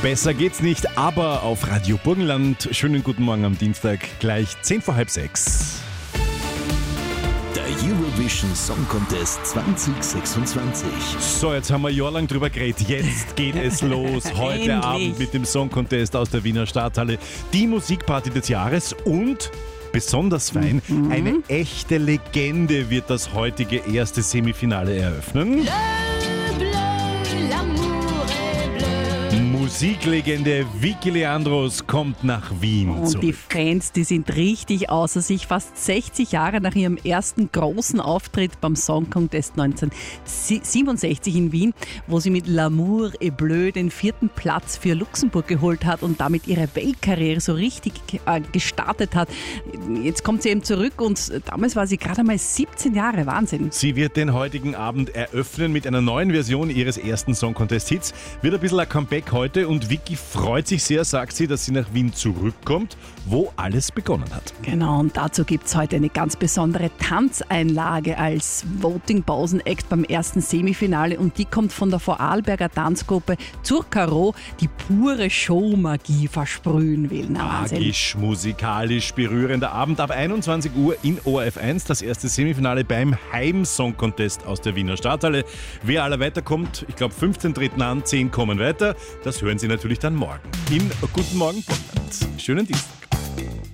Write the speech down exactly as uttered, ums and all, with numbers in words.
Besser geht's nicht, aber auf Radio Burgenland. Schönen guten Morgen am Dienstag, gleich zehn vor halb sechs. Der Eurovision Song Contest zwanzig sechsundzwanzig. So, jetzt haben wir jahrelang drüber geredet. Jetzt geht es los. Heute Endlich. Abend mit dem Song Contest aus der Wiener Stadthalle. Die Musikparty des Jahres und besonders fein, Mhm. eine echte Legende wird das heutige erste Semifinale eröffnen. Bleu, bleu, l'amour est bleu. Musiklegende Vicky Leandros kommt nach Wien Und zurück. die Fans, die sind richtig außer sich. Fast sechzig Jahre nach ihrem ersten großen Auftritt beim Song Contest neunzehnhundertsiebenundsechzig in Wien, wo sie mit L'amour est bleu den vierten Platz für Luxemburg geholt hat und damit ihre Weltkarriere so richtig äh, gestartet hat. Jetzt kommt sie eben zurück und damals war sie gerade mal siebzehn Jahre. Wahnsinn. Sie wird den heutigen Abend eröffnen mit einer neuen Version ihres ersten Song Contest Hits. Wird ein bisschen ein Comeback heute und Vicky freut sich sehr, sagt sie, dass sie nach Wien zurückkommt, wo alles begonnen hat. Genau, und dazu gibt es heute eine ganz besondere Tanzeinlage als Voting-Pausen-Act beim ersten Semifinale und die kommt von der Vorarlberger Tanzgruppe Zurkaro, die pure Showmagie versprühen will. Na, Wahnsinn. Magisch, musikalisch, berührender Abend ab einundzwanzig Uhr in O R F eins, das erste Semifinale beim Heim-Song Contest aus der Wiener Stadthalle. Wer alle weiterkommt, ich glaube fünfzehn treten an, zehn kommen weiter. Das hören Sie natürlich dann morgen. In Guten Morgen Burgenland. Schönen Dienstag.